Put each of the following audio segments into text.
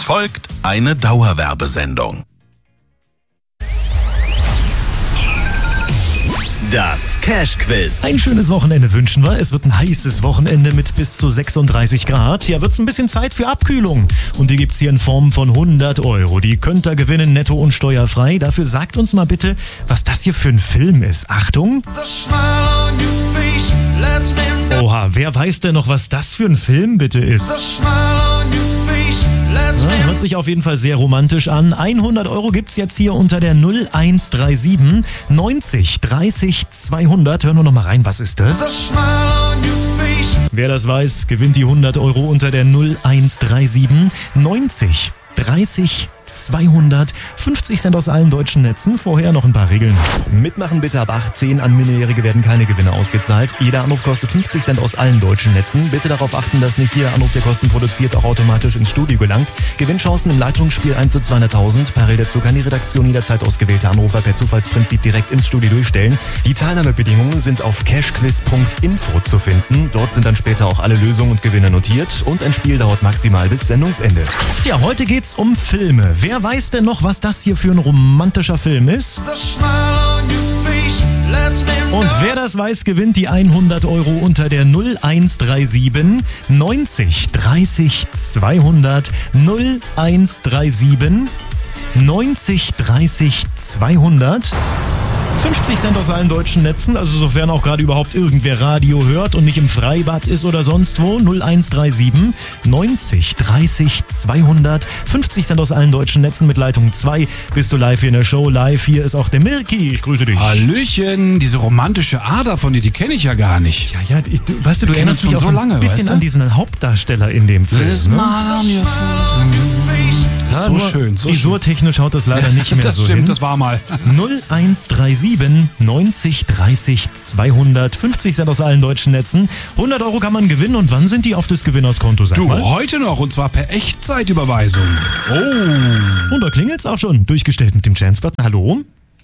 folgt eine Dauerwerbesendung. Das Cash-Quiz. Ein schönes Wochenende wünschen wir. Es wird ein heißes Wochenende mit bis zu 36 Grad. Ja, wird's ein bisschen Zeit für Abkühlung. Und die gibt's hier in Form von 100 Euro. Die könnt ihr gewinnen, netto und steuerfrei. Dafür sagt uns mal bitte, was das hier für ein Film ist. Achtung! Oha, wer weiß denn noch, was das für ein Film bitte ist? Ja, hört sich auf jeden Fall sehr romantisch an. 100 Euro gibt's jetzt hier unter der 0137 90 30 200. Hören wir noch mal rein, was ist das? Wer das weiß, gewinnt die 100 Euro unter der 0137 90 30 200. 50 Cent aus allen deutschen Netzen. Vorher noch ein paar Regeln. Mitmachen bitte ab 18. An Minderjährige werden keine Gewinne ausgezahlt. Jeder Anruf kostet 50 Cent aus allen deutschen Netzen. Bitte darauf achten, dass nicht jeder Anruf, der Kosten produziert, auch automatisch ins Studio gelangt. Gewinnchancen im Leitungsspiel 1 zu 200.000. Parallel dazu kann die Redaktion jederzeit ausgewählte Anrufer per Zufallsprinzip direkt ins Studio durchstellen. Die Teilnahmebedingungen sind auf cashquiz.info zu finden. Dort sind dann später auch alle Lösungen und Gewinne notiert. Und ein Spiel dauert maximal bis Sendungsende. Ja, heute geht's um Filme. Wer weiß denn noch, was das hier für ein romantischer Film ist? Und wer das weiß, gewinnt die 100 Euro unter der 0137 90 30 200 0137 90 30 200. 50 Cent aus allen deutschen Netzen, also sofern auch gerade überhaupt irgendwer Radio hört und nicht im Freibad ist oder sonst wo. 0137 90 30 200. 50 Cent aus allen deutschen Netzen mit Leitung 2. Bist du live hier in der Show? Live hier ist auch der Mirki. Ich grüße dich. Hallöchen, diese romantische Ader von dir, die kenne ich ja gar nicht. Ja, weißt du erinnerst mich auch so ein bisschen an diesen Hauptdarsteller in dem Film. Ja, so schön, so frisurtechnisch haut das leider nicht mehr das so stimmt, hin. Das war mal. 0137 90 30 200. 50 Cent aus allen deutschen Netzen. 100 Euro kann man gewinnen. Und wann sind die auf des Gewinnerskonto? Sag mal. Heute noch, und zwar per Echtzeitüberweisung. Oh. Und da klingelt's auch schon. Durchgestellt mit dem Chance-Button. Hallo?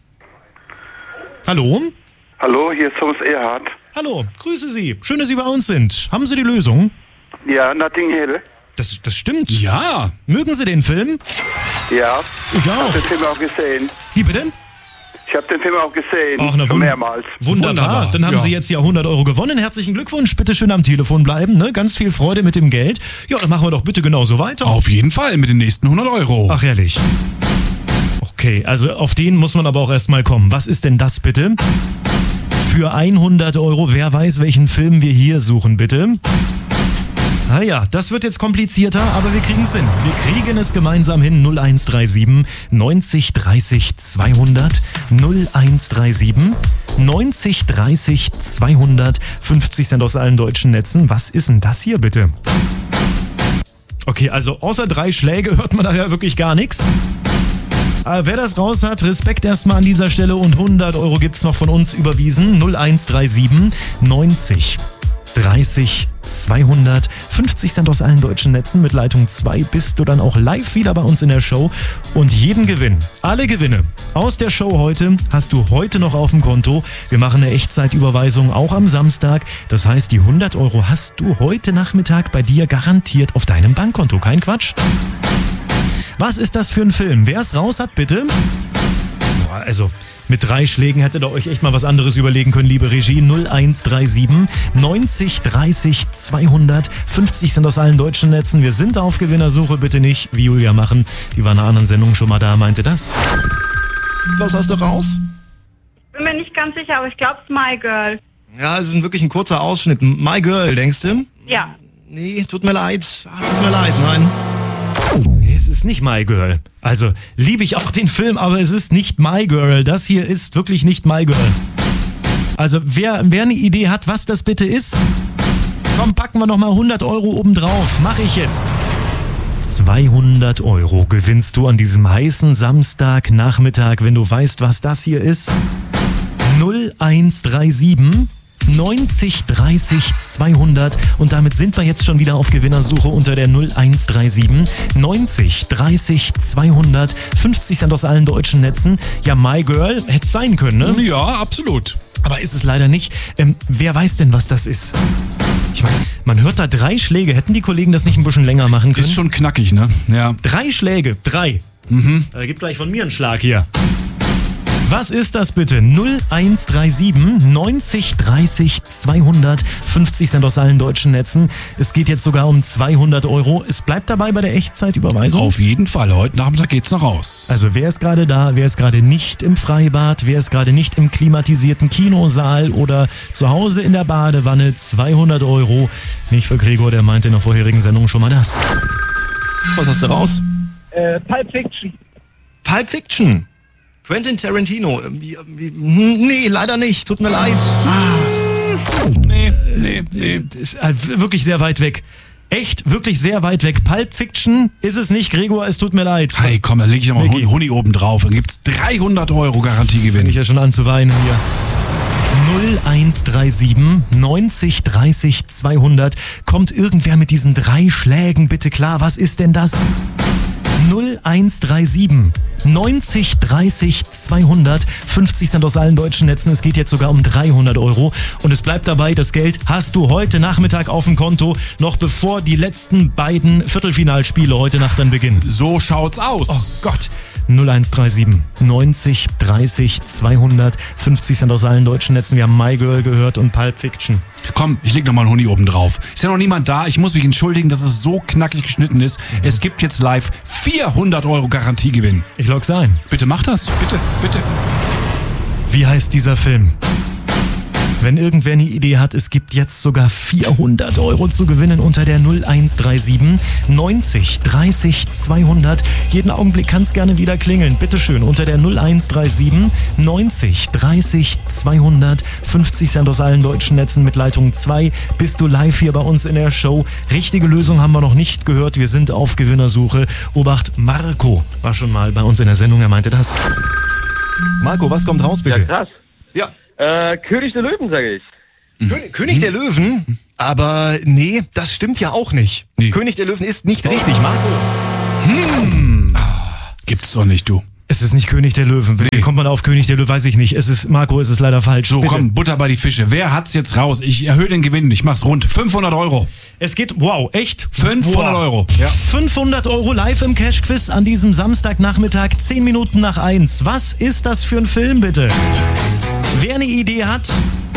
Hallo? Hallo, hier ist Thomas Erhardt. Hallo, grüße Sie. Schön, dass Sie bei uns sind. Haben Sie die Lösung? Ja, Notting Hill. Das stimmt. Ja. Mögen Sie den Film? Ja. Ich auch. Ich habe den Film auch gesehen. Wie bitte? Ich habe den Film auch gesehen. Ach, na, schon mehrmals. Wunderbar. Dann haben Sie jetzt ja 100 Euro gewonnen. Herzlichen Glückwunsch. Bitte schön am Telefon bleiben. Ne? Ganz viel Freude mit dem Geld. Ja, dann machen wir doch bitte genauso weiter. Auf jeden Fall mit den nächsten 100 Euro. Ach, ehrlich. Okay, also auf den muss man aber auch erstmal kommen. Was ist denn das bitte? Für 100 Euro. Wer weiß, welchen Film wir hier suchen, bitte? Ah ja, das wird jetzt komplizierter, aber wir kriegen es hin. Wir kriegen es gemeinsam hin. 0137 90 30 200 0137 90 30 200. 50 Cent aus allen deutschen Netzen. Was ist denn das hier bitte? Okay, also außer 3 Schläge hört man da ja wirklich gar nichts. Aber wer das raus hat, Respekt erstmal an dieser Stelle und 100 Euro gibt's noch von uns überwiesen. 0137 90 30 200. 50 Cent aus allen deutschen Netzen mit Leitung 2 bist du dann auch live wieder bei uns in der Show. Und jeden Gewinn, alle Gewinne aus der Show heute hast du heute noch auf dem Konto. Wir machen eine Echtzeitüberweisung auch am Samstag. Das heißt, die 100 Euro hast du heute Nachmittag bei dir garantiert auf deinem Bankkonto. Kein Quatsch. Was ist das für ein Film? Wer es raus hat, bitte? Also, mit 3 Schlägen hättet ihr euch echt mal was anderes überlegen können, liebe Regie. 0137 90 30 200. 50 sind aus allen deutschen Netzen. Wir sind auf Gewinnersuche, bitte nicht wie Julia machen. Die war in einer anderen Sendung schon mal da, meinte das. Was hast du raus? Bin mir nicht ganz sicher, aber ich glaube, es ist My Girl. Ja, es ist wirklich ein kurzer Ausschnitt. My Girl, denkst du? Ja. Nee, tut mir leid. Tut mir leid, nein. Es ist nicht My Girl. Also, liebe ich auch den Film, aber es ist nicht My Girl. Das hier ist wirklich nicht My Girl. Also, wer eine Idee hat, was das bitte ist, komm, packen wir nochmal 100 Euro obendrauf. Mach ich jetzt. 200 Euro gewinnst du an diesem heißen Samstagnachmittag, wenn du weißt, was das hier ist. 0137 90 30 200 und damit sind wir jetzt schon wieder auf Gewinnersuche unter der 0137 90 30 200. 50 Cent aus allen deutschen Netzen. Ja, My Girl hätte es sein können, ne? Ja, absolut. Aber ist es leider nicht. Wer weiß denn, was das ist? Ich meine, man hört da 3 Schläge. Hätten die Kollegen das nicht ein bisschen länger machen können? Ist schon knackig, ne? Ja. 3 Schläge, 3. Gibt gleich von mir einen Schlag hier. Was ist das bitte? 0137 90 30 200. 50 Cent aus allen deutschen Netzen. Es geht jetzt sogar um 200 Euro. Es bleibt dabei bei der Echtzeitüberweisung. Auf jeden Fall. Heute Nachmittag geht's noch raus. Also wer ist gerade da? Wer ist gerade nicht im Freibad? Wer ist gerade nicht im klimatisierten Kinosaal oder zu Hause in der Badewanne? 200 Euro. Nicht für Gregor, der meinte in der vorherigen Sendung schon mal das. Was hast du raus? Pulp Fiction. Pulp Fiction. Quentin Tarantino. Nee, leider nicht. Tut mir leid. Nee. Ist wirklich sehr weit weg. Echt, wirklich sehr weit weg. Pulp Fiction ist es nicht, Gregor, es tut mir leid. Hey, komm, dann leg ich nochmal Micky. einen Huni oben drauf. Dann gibt's 300 Euro Garantiegewinn. Bin ich ja schon an zu weinen hier. 0137 90 30 200. Kommt irgendwer mit diesen 3 Schlägen bitte klar? Was ist denn das? 0137 90 30 200. 50 Cent aus allen deutschen Netzen. Es geht jetzt sogar um 300 Euro. Und es bleibt dabei, das Geld hast du heute Nachmittag auf dem Konto, noch bevor die letzten beiden Viertelfinalspiele heute Nacht dann beginnen. So schaut's aus. Oh Gott. 0137 90 30 200. 50 Cent aus allen deutschen Netzen. Wir haben My Girl gehört und Pulp Fiction. Komm, ich leg nochmal einen Huni oben drauf. Ist ja noch niemand da. Ich muss mich entschuldigen, dass es so knackig geschnitten ist. Es gibt jetzt live 400 Euro Garantiegewinn. Ich log's ein. Bitte mach das. Bitte. Wie heißt dieser Film? Wenn irgendwer eine Idee hat, es gibt jetzt sogar 400 Euro zu gewinnen unter der 0137 90 30 200. Jeden Augenblick kann es gerne wieder klingeln. Bitteschön, unter der 0137 90 30 200. 50 Cent aus allen deutschen Netzen mit Leitung 2. Bist du live hier bei uns in der Show? Richtige Lösung haben wir noch nicht gehört. Wir sind auf Gewinnersuche. Obacht, Marco war schon mal bei uns in der Sendung. Er meinte das. Marco, was kommt raus, bitte? Ja, krass. Ja. König der Löwen, sage ich. König der Löwen? Aber nee, das stimmt ja auch nicht. Nee. König der Löwen ist nicht richtig, Marco. Gibt's doch nicht, du. Es ist nicht König der Löwen. Wie kommt man auf König der Löwen? Weiß ich nicht. Marco, es ist leider falsch. So, Bitte. komm, Butter bei die Fische. Wer hat's jetzt raus? Ich erhöhe den Gewinn. Ich mach's rund. 500 Euro. Es geht, wow, echt? 500 Euro. Ja. 500 Euro live im Cash-Quiz an diesem Samstagnachmittag, 10 Minuten nach 1. Was ist das für ein Film, bitte? Wer eine Idee hat,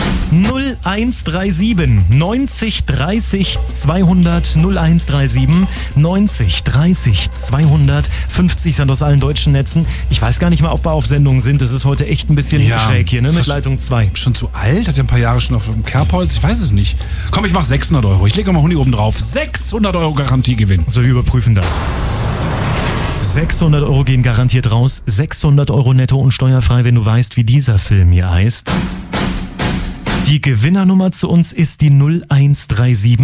0137 90 30 200 0137 90 30 200. 50 Cent aus allen deutschen Netzen. Ich weiß gar nicht mal, ob wir auf Sendung sind. Das ist heute echt ein bisschen schräg hier, ne? Mit Leitung 2. Schon zu alt? Hat ja ein paar Jahre schon auf dem Kerbholz? Ich weiß es nicht. Komm, ich mach 600 Euro. Ich lege mal Huni oben drauf. 600 Euro Garantiegewinn. So, wir überprüfen das. 600 Euro gehen garantiert raus. 600 Euro netto und steuerfrei, wenn du weißt, wie dieser Film hier heißt. Die Gewinnernummer zu uns ist die 0137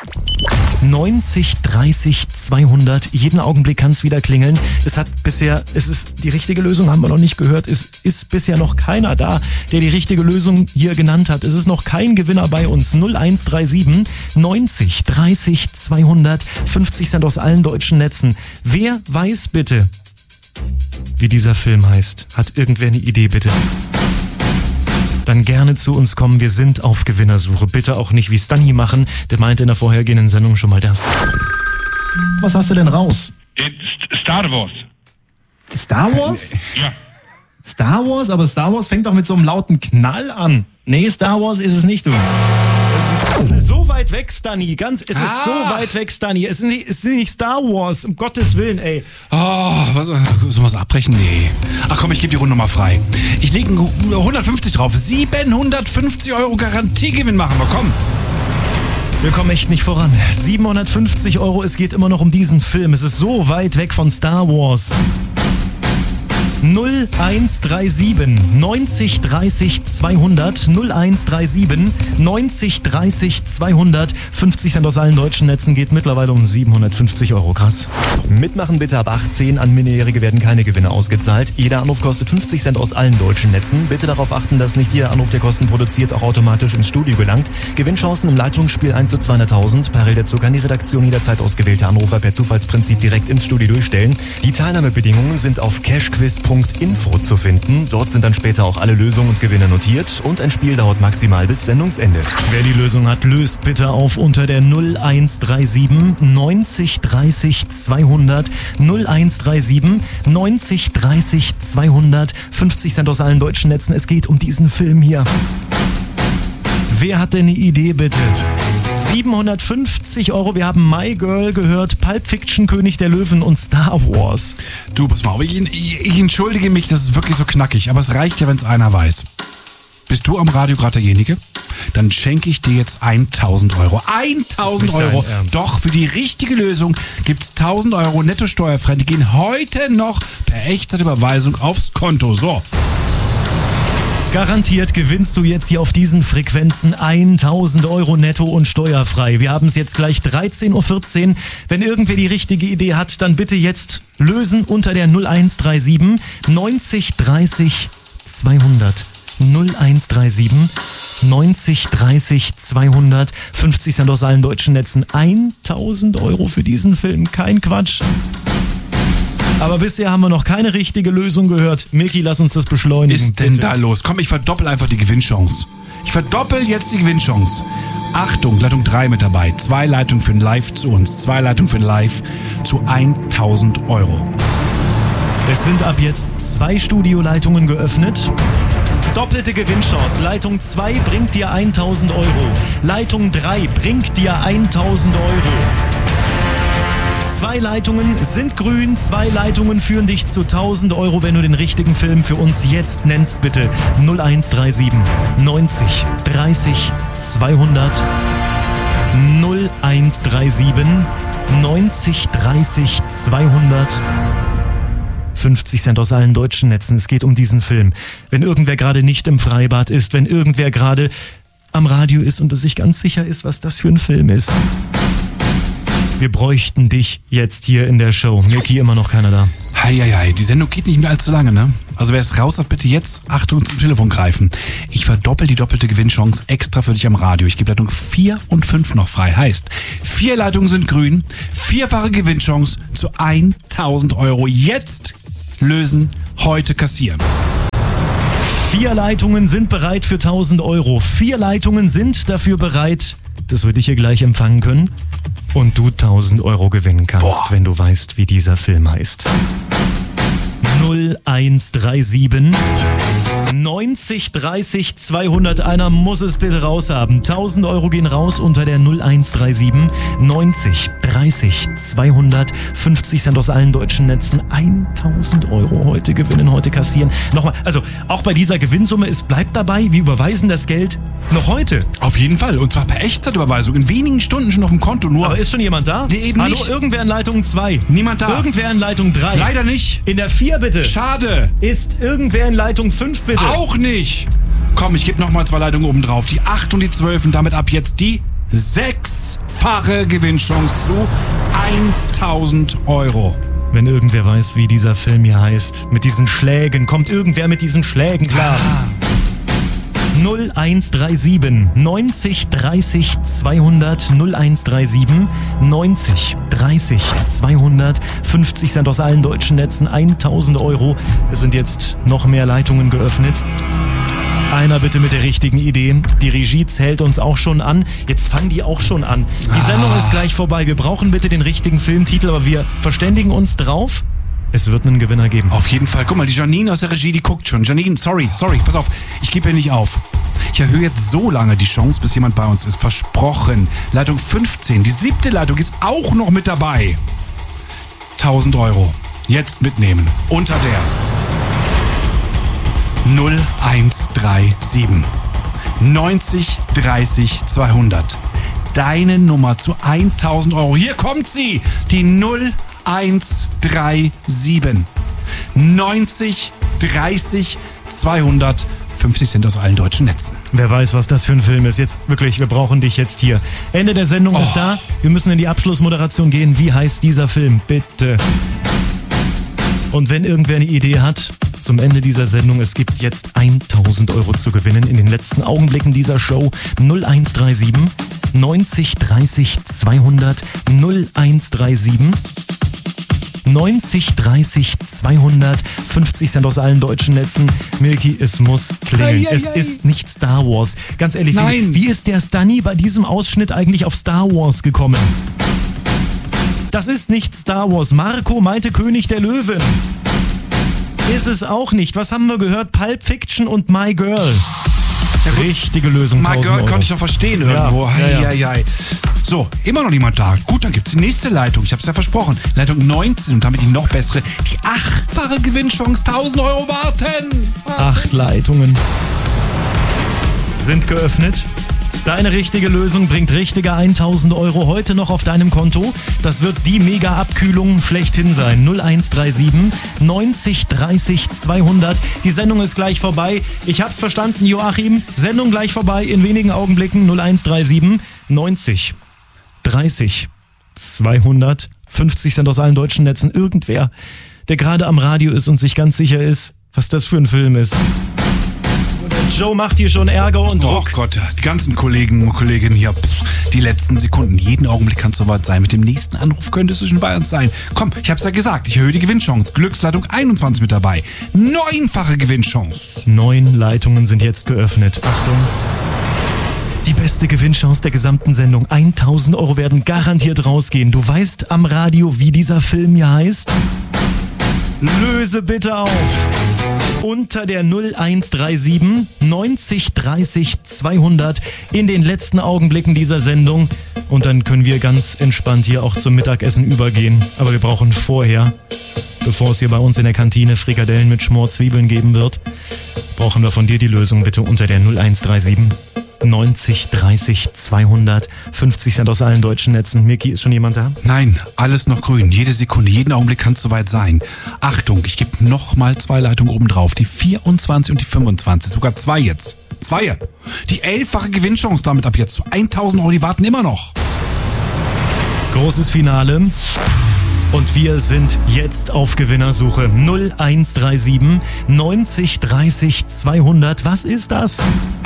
90 30 200. Jeden Augenblick kann es wieder klingeln. Die richtige Lösung haben wir noch nicht gehört. Es ist bisher noch keiner da, der die richtige Lösung hier genannt hat. Es ist noch kein Gewinner bei uns. 0137 90 30 200. 50 Cent aus allen deutschen Netzen. Wer weiß bitte, wie dieser Film heißt? Hat irgendwer eine Idee, bitte? Dann gerne zu uns kommen. Wir sind auf Gewinnersuche. Bitte auch nicht wie Stanny machen. Der meinte in der vorhergehenden Sendung schon mal das. Was hast du denn raus? Star Wars. Star Wars? Ja. Star Wars? Aber Star Wars fängt doch mit so einem lauten Knall an. Nee, Star Wars ist es nicht, du. Es ist so weit weg, Stanny. Es ist so weit weg, Stanny. Es ist nicht Star Wars. Um Gottes Willen, ey. Oh, sollen wir es abbrechen? Nee. Ach komm, ich gebe die Runde mal frei. Ich lege 150 drauf. 750 Euro Garantiegewinn machen wir, komm. Wir kommen echt nicht voran. 750 Euro, es geht immer noch um diesen Film. Es ist so weit weg von Star Wars. 0137 90 30 200 0137 90 30 200. 50 Cent aus allen deutschen Netzen geht mittlerweile um 750 Euro. Krass. Mitmachen bitte ab 18. An Minderjährige werden keine Gewinne ausgezahlt. Jeder Anruf kostet 50 Cent aus allen deutschen Netzen. Bitte darauf achten, dass nicht jeder Anruf, der Kosten produziert, auch automatisch ins Studio gelangt. Gewinnchancen im Leitungsspiel 1 zu 200.000. Parallel dazu kann die Redaktion jederzeit ausgewählte Anrufer per Zufallsprinzip direkt ins Studio durchstellen. Die Teilnahmebedingungen sind auf cashquiz.info zu finden. Dort sind dann später auch alle Lösungen und Gewinne notiert und ein Spiel dauert maximal bis Sendungsende. Wer die Lösung hat, löst bitte auf unter der 0137 90 30 200 0137 90 30 200. 50 Cent aus allen deutschen Netzen. Es geht um diesen Film hier. Wer hat denn eine Idee, bitte? 750 Euro. Wir haben My Girl gehört, Pulp Fiction, König der Löwen und Star Wars. Du, pass mal auf, ich entschuldige mich, das ist wirklich so knackig, aber es reicht ja, wenn es einer weiß. Bist du am Radio gerade derjenige? Dann schenke ich dir jetzt 1.000 Euro. 1.000 Euro. Doch, für die richtige Lösung gibt's 1.000 Euro netto steuerfrei. Die gehen heute noch per Echtzeitüberweisung aufs Konto. So. Garantiert gewinnst du jetzt hier auf diesen Frequenzen 1.000 Euro netto und steuerfrei. Wir haben es jetzt gleich 13.14 Uhr. Wenn irgendwer die richtige Idee hat, dann bitte jetzt lösen unter der 0137 90 30 200. 0137 90 30 200. 50 Cent aus allen deutschen Netzen. 1.000 Euro für diesen Film. Kein Quatsch. Aber bisher haben wir noch keine richtige Lösung gehört. Milky, lass uns das beschleunigen. Was ist denn da los? Komm, ich verdoppel einfach die Gewinnchance. Ich verdoppel jetzt die Gewinnchance. Achtung, Leitung 3 mit dabei. 2 Leitungen für ein Live zu uns. 2 Leitungen für ein Live zu 1.000 Euro. Es sind ab jetzt 2 Studioleitungen geöffnet. Doppelte Gewinnchance. Leitung 2 bringt dir 1.000 Euro. Leitung 3 bringt dir 1.000 Euro. 2 Leitungen sind grün, 2 Leitungen führen dich zu 1.000 Euro, wenn du den richtigen Film für uns jetzt nennst, bitte. 0137 90 30 200 0137 90 30 200. 50 Cent aus allen deutschen Netzen. Es geht um diesen Film. Wenn irgendwer gerade nicht im Freibad ist, wenn irgendwer gerade am Radio ist und sich ganz sicher ist, was das für ein Film ist. Wir bräuchten dich jetzt hier in der Show. Milky, immer noch keiner da. Heieiei, die Sendung geht nicht mehr allzu lange, ne? Also wer es raus hat, bitte jetzt, Achtung, zum Telefon greifen. Ich verdoppel die doppelte Gewinnchance extra für dich am Radio. Ich gebe Leitung 4 und 5 noch frei. Heißt, 4 Leitungen sind grün, 4-fache Gewinnchance zu 1.000 Euro. Jetzt lösen, heute kassieren. 4 Leitungen sind bereit für 1.000 Euro. 4 Leitungen sind dafür bereit, dass wir dich hier gleich empfangen können und du 1.000 Euro gewinnen kannst, wenn du weißt, wie dieser Film heißt. 0137 90 30 200. Einer muss es bitte raushaben. 1.000 Euro gehen raus unter der 0137 90 30 200. 50 Cent aus allen deutschen Netzen. 1.000 Euro heute gewinnen, heute kassieren. Nochmal, also auch bei dieser Gewinnsumme, es bleibt dabei, wir überweisen das Geld noch heute. Auf jeden Fall. Und zwar per Echtzeitüberweisung. In wenigen Stunden schon auf dem Konto. Nur. Aber ist schon jemand da? Nee, eben Hallo, nicht. irgendwer in Leitung 2? Niemand da. Irgendwer in Leitung 3? Leider nicht. In der 4 bitte. Schade. Ist irgendwer in Leitung 5 bitte? Auch nicht. Komm, ich gebe nochmal 2 Leitungen oben drauf. Die 8 und die 12 und damit ab jetzt die 6-fache Gewinnchance zu 1.000 Euro. Wenn irgendwer weiß, wie dieser Film hier heißt, mit diesen Schlägen, kommt irgendwer mit diesen Schlägen klar? 0137 90 30 200 0137 90 30 200. 50 Cent aus allen deutschen Netzen, 1.000 Euro. Es sind jetzt noch mehr Leitungen geöffnet. Einer bitte mit der richtigen Idee. Die Regie zählt uns auch schon an. Jetzt fangen die auch schon an. Die Sendung ist gleich vorbei. Wir brauchen bitte den richtigen Filmtitel, aber wir verständigen uns drauf. Es wird einen Gewinner geben. Auf jeden Fall. Guck mal, die Janine aus der Regie, die guckt schon. Janine, sorry, pass auf. Ich gebe hier nicht auf. Ich erhöhe jetzt so lange die Chance, bis jemand bei uns ist. Versprochen. Leitung 15, die 7. Leitung ist auch noch mit dabei. 1.000 Euro. Jetzt mitnehmen. Unter der 0137 90 30 200. Deine Nummer zu 1.000 Euro. Hier kommt sie. Die 0137 90 30 200. 50 Cent aus allen deutschen Netzen. Wer weiß, was das für ein Film ist. Jetzt wirklich, wir brauchen dich jetzt hier. Ende der Sendung ist da. Wir müssen in die Abschlussmoderation gehen. Wie heißt dieser Film? Bitte. Und wenn irgendwer eine Idee hat, zum Ende dieser Sendung, es gibt jetzt 1000 Euro zu gewinnen in den letzten Augenblicken dieser Show. 0137 90 30 200 0137 90 30 200 50 Cent aus allen deutschen Netzen. Milky, es muss klingeln. Es ist nicht Star Wars. Ganz ehrlich, wie ist der Stunny bei diesem Ausschnitt eigentlich auf Star Wars gekommen? Das ist nicht Star Wars. Marco meinte König der Löwen. Ist es auch nicht. Was haben wir gehört? Pulp Fiction und My Girl. Richtige Lösung. My Girl konnte ich noch verstehen irgendwo. Ja. So, immer noch niemand da. Gut, dann gibt's die nächste Leitung. Ich hab's ja versprochen. Leitung 19 und damit die noch bessere. Die 8-fache Gewinnchance. 1000 Euro warten. 8 Leitungen sind geöffnet. Deine richtige Lösung bringt richtige 1000 Euro heute noch auf deinem Konto. Das wird die Mega-Abkühlung schlechthin sein. 0137 90 30 200. Die Sendung ist gleich vorbei. Ich hab's verstanden, Joachim. Sendung gleich vorbei in wenigen Augenblicken. 0137 90 30 200. 50 Cent aus allen deutschen Netzen. Irgendwer, der gerade am Radio ist und sich ganz sicher ist, was das für ein Film ist. Joe macht hier schon Ärger und Druck. Oh Gott, die ganzen Kollegen und Kolleginnen hier, die letzten Sekunden. Jeden Augenblick kann es soweit sein. Mit dem nächsten Anruf könntest du schon bei uns sein. Komm, ich hab's ja gesagt, ich erhöhe die Gewinnchance. Glücksleitung 21 mit dabei. 9-fache Gewinnchance. 9 Leitungen sind jetzt geöffnet. Achtung. Die beste Gewinnchance der gesamten Sendung. 1000 Euro werden garantiert rausgehen. Du weißt am Radio, wie dieser Film hier heißt? Löse bitte auf. Unter der 0137 90 30 200 in den letzten Augenblicken dieser Sendung. Und dann können wir ganz entspannt hier auch zum Mittagessen übergehen. Aber wir brauchen vorher, bevor es hier bei uns in der Kantine Frikadellen mit Schmorzwiebeln geben wird, brauchen wir von dir die Lösung bitte unter der 0137 90 30 200. 50 Cent aus allen deutschen Netzen. Milky, ist schon jemand da? Nein, alles noch grün. Jede Sekunde, jeden Augenblick kann es soweit sein. Achtung, ich gebe nochmal 2 Leitungen oben drauf. Die 24 und die 25. Sogar 2 jetzt. 2. Die 11-fache Gewinnchance damit ab jetzt zu 1000 Euro. Die warten immer noch. Großes Finale. Und wir sind jetzt auf Gewinnersuche. 0137 90 30 200. Was ist das?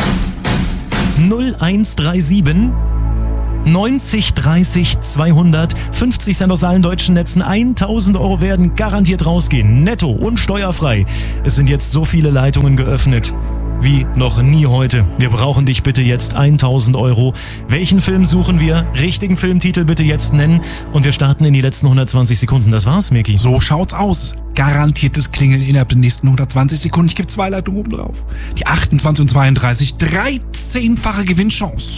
0137 90 30 200. 50 Cent aus allen deutschen Netzen. 1000 Euro werden garantiert rausgehen. Netto und steuerfrei. Es sind jetzt so viele Leitungen geöffnet wie noch nie heute. Wir brauchen dich bitte jetzt. 1000 Euro. Welchen Film suchen wir? Richtigen Filmtitel bitte jetzt nennen. Und wir starten in die letzten 120 Sekunden. Das war's, Milky. So schaut's aus. Garantiertes Klingeln innerhalb der nächsten 120 Sekunden. Ich gebe 2 Leitungen oben drauf. Die 28 und 32. 13-fache Gewinnchance.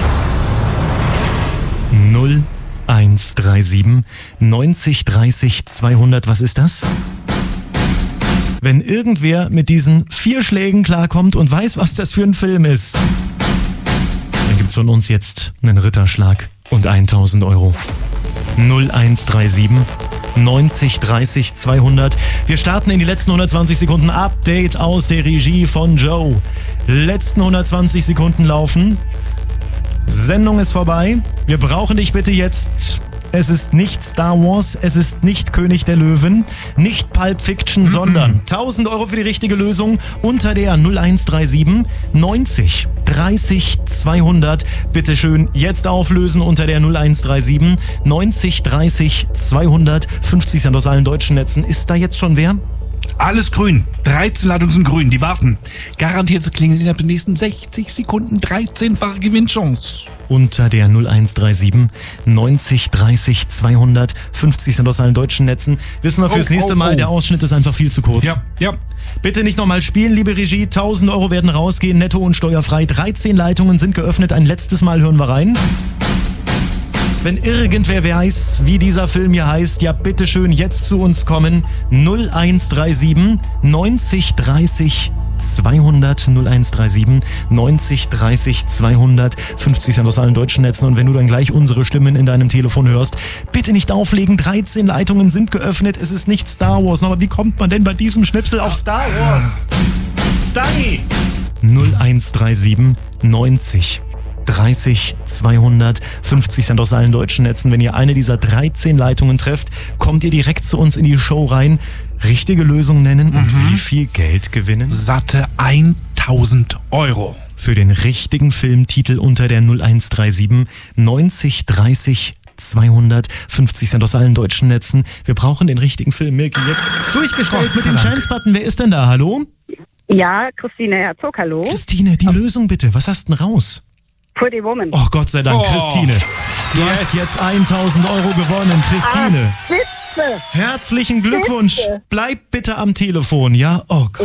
0137 90 30 200. Was ist das? Wenn irgendwer mit diesen 4 Schlägen klarkommt und weiß, was das für ein Film ist, dann gibt's von uns jetzt einen Ritterschlag und 1000 Euro. 0137 90 30 200. Wir starten in die letzten 120 Sekunden. Update aus der Regie von Joe. Letzten 120 Sekunden laufen. Sendung ist vorbei. Wir brauchen dich bitte jetzt. Es ist nicht Star Wars, es ist nicht König der Löwen, nicht Pulp Fiction, sondern 1000 Euro für die richtige Lösung unter der 0137 90 30 200. Bitte schön jetzt auflösen unter der 0137 90 30 200. 50 Cent aus allen deutschen Netzen. Ist da jetzt schon wer? Alles grün. 13 Leitungen sind grün. Die warten. Garantiertes Klingeln innerhalb der nächsten 60 Sekunden. 13-fache Gewinnchance. Unter der 0137 90 30 200. 50 Cent aus allen deutschen Netzen. Wissen wir fürs nächste Mal, der Ausschnitt ist einfach viel zu kurz. Ja. Bitte nicht nochmal spielen, liebe Regie. 1000 Euro werden rausgehen, netto und steuerfrei. 13 Leitungen sind geöffnet. Ein letztes Mal hören wir rein. Wenn irgendwer weiß, wie dieser Film hier heißt, ja bitteschön jetzt zu uns kommen. 0137 90 30 200 0137 90 30 200. 50 Cent aus allen deutschen Netzen. Und wenn du dann gleich unsere Stimmen in deinem Telefon hörst, bitte nicht auflegen. 13 Leitungen sind geöffnet. Es ist nicht Star Wars. Aber wie kommt man denn bei diesem Schnipsel auf Star Wars? Stani! 0137 90 30 200. 50 Cent aus allen deutschen Netzen. Wenn ihr eine dieser 13 Leitungen trefft, kommt ihr direkt zu uns in die Show rein. Richtige Lösung nennen und wie viel Geld gewinnen? Satte 1000 Euro. Für den richtigen Filmtitel unter der 0137 90 30 200. 50 Cent aus allen deutschen Netzen. Wir brauchen den richtigen Film. Milky, jetzt durchgestellt mit dem Chance-Button. Wer ist denn da? Hallo? Ja, Christine Herzog, hallo. Christine, die Lösung bitte. Was hast denn raus? Pretty Woman. Oh, Gott sei Dank, Christine. Du hast jetzt 1000 Euro gewonnen, Christine. Bitte. Herzlichen Glückwunsch. Bitte. Bleib bitte am Telefon, ja? Oh Gott.